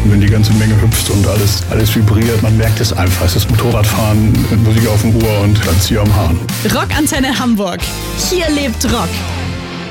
wenn die ganze Menge hüpft und alles vibriert, man merkt es einfach. Es ist Motorradfahren, Musik auf dem Ohr und dann Zieher am Hahn. Rockantenne Hamburg. Hier lebt Rock.